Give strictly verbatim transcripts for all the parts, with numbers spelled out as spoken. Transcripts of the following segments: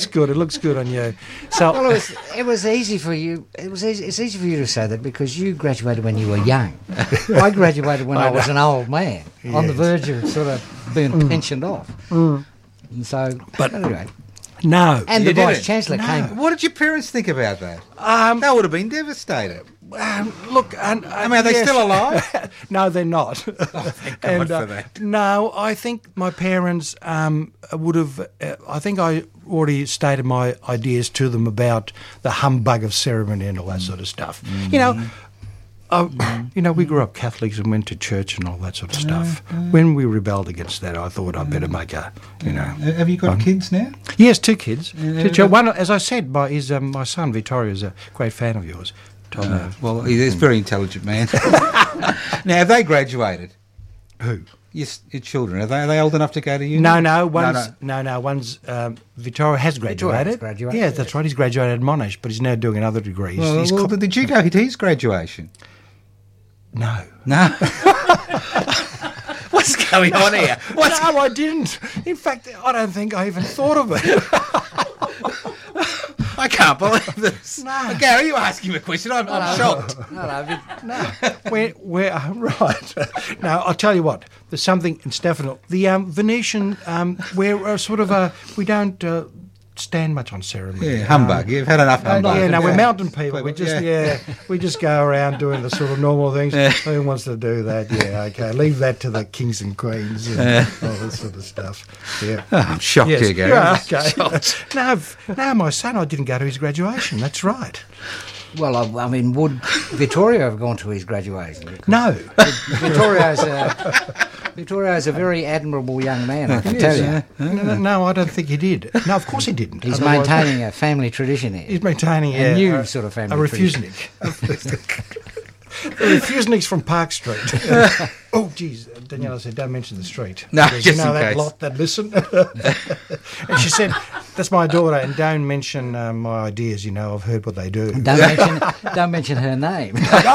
good. It looks good on you. So Well, it was, it was easy for you. It was easy, it's easy for you to say that because you graduated when you were young. I graduated when I, I was an old man, yes. on the verge of sort of being mm. pensioned off. Mm. And so, but anyway. No. And the Vice Chancellor no. came. What did your parents think about that? Um, they would have been devastated. Um, look, and, uh, I mean, are they yes. still alive? No, they're not. Oh, thank God and, for uh, that. No, I think my parents um, would have. Uh, I think I already stated my ideas to them about the humbug of ceremony and all that sort of stuff. Mm-hmm. You know. Uh, you know, we grew up Catholics and went to church and all that sort of stuff. Uh, uh, when we rebelled against that, I thought I'd better make a, you know. Uh, have you got um, kids now? Yes, two kids. Uh, two children. One, as I said, my, is, um, my son Vittorio is a great fan of yours. Told Uh, me. well, he's a very intelligent man. Now, have they graduated? Who? Your, your children, are they, are they old enough to go to uni? No, no, one's, no, no, no, one's, um, Vittorio has graduated. has graduated. Yeah, that's right, he's graduated at Monash, but he's now doing another degree. He's, Well, he's well co- did you go to his graduation? No. No. What's going on here? What's No, I didn't. In fact, I don't think I even thought of it. I can't believe this. No. Gary, you asking me a question? I'm, I'm shocked. No, no, but- No, we're, we're uh, right. Now, I'll tell you what. There's something in Stefano. The um, Venetian, um, we're uh, sort of a. We don't uh, stand much on ceremony. Yeah, humbug. You've had enough humbug. Yeah, no, we're Yeah. mountain people. We just, Yeah. yeah. we just go around doing the sort of normal things. Yeah. Who wants to do that? Yeah, okay. Leave that to the kings and queens and Yeah. all that sort of stuff. Yeah. Oh, I'm shocked Yes. here, Gary. Yeah, I'm okay. shocked. no, v- no, my son, I didn't go to his graduation. That's right. well, I, I mean, would Vittorio have gone to his graduation? Because No. Vittorio's a, Vittorio's a very admirable young man, I can tell you. No, no, no, I don't think he did. No, of course he didn't. He's Otherwise- maintaining a family tradition here. He's maintaining A a, new a, sort of family a refusenick. The refuseniks from Park Street. Oh, geez, Daniela said, don't mention the street. No, Because just you know in that case. lot that listen. And she said, that's my daughter, and don't mention uh, my ideas. You know, I've heard what they do. Don't mention, don't mention her name.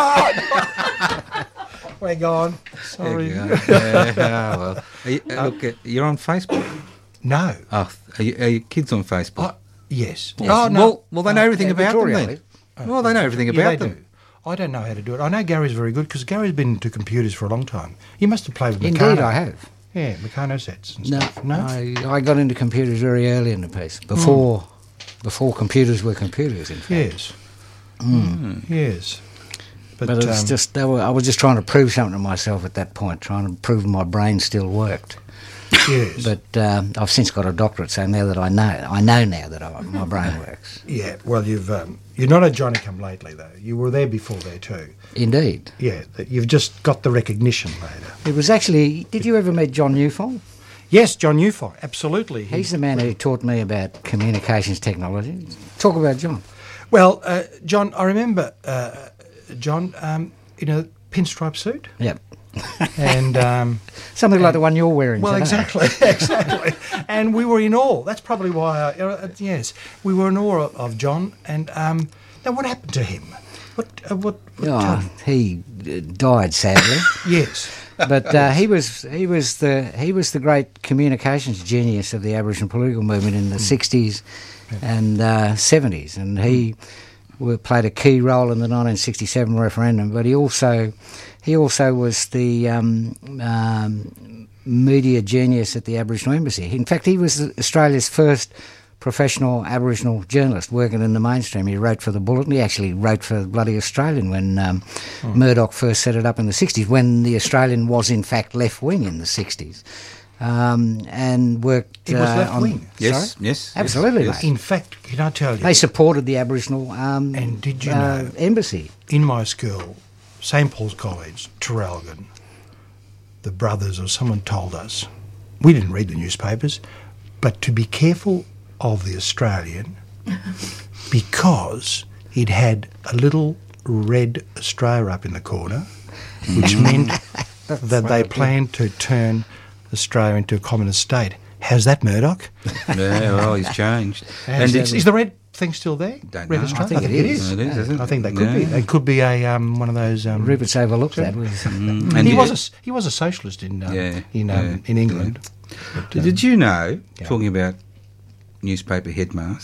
We're gone. Sorry. There you go. Yeah, yeah, well. Are you, uh, look, uh, you're on Facebook. No. Oh, are, you, are your kids on Facebook? Oh, yes. Yes. Oh, no. Well, well, they know everything yeah, about them Vittorio then. is. Well, they know everything Yeah, about they them. do. I don't know how to do it. I know Gary's very good because Gary's been into computers for a long time. You must have played with Indeed, Meccano. I have. Yeah, Meccano sets and No, stuff. No? I, I got into computers very early in the piece, before before computers were computers, in fact. Yes. Mm. Yes. But, But, it's um, just they were, I was just trying to prove something to myself at that point, trying to prove my brain still worked. yes. But um, I've since got a doctorate, so now that I know, I know now that I, my brain works. yeah, well, you've um, you're not a Johnny come lately though. You were there before there too. Indeed. Yeah, that you've just got the recognition later. It was actually, did you ever meet John Newfall? Yes, John Newfall, absolutely. He- He's the man who taught me about communications technology. Talk about John. well, uh, John, I remember uh, John um, in a pinstripe suit, Yep. and um, Something like the one you're wearing well, today. exactly, exactly. And we were in awe. That's probably why. I, uh, yes, we were in awe of, of John. And um, now, what happened to him? What? Uh, what? what Oh, um, he uh, died sadly. yes. But uh, he was he was the he was the great communications genius of the Aboriginal political movement in the sixties and uh, seventies, and he w- played a key role in the nineteen sixty-seven referendum. But he also he also was the um, um, media genius at the Aboriginal Embassy. In fact, he was Australia's first professional Aboriginal journalist working in the mainstream. He wrote for the Bulletin. He actually wrote for the Bloody Australian when um, oh. Murdoch first set it up in the sixties, when the Australian was in fact left-wing in the sixties, um, and worked It was uh, left-wing? on... Yes, Sorry? yes. Absolutely, yes, mate. In fact, can I tell you? They supported the Aboriginal um, And did you uh, know- embassy. in my school, Saint Paul's College, Traralgon, the brothers or someone told us, we didn't read the newspapers, but to be careful of the Australian because it had a little red Australia up in the corner, which meant that they planned to turn Australia into a communist state. How's that, Murdoch? Yeah, well, he's changed. And it's, is the red thing still there? Don't Red know. Australia? I think it is. it is, isn't it? I think they could Yeah. be. They could be a um, one of those. Um, Rupert's overlooked that. Mm, he and was did, a, he was a socialist in um, Yeah, in um, yeah, in England. did, did you know, Yeah. talking about newspaper headmaster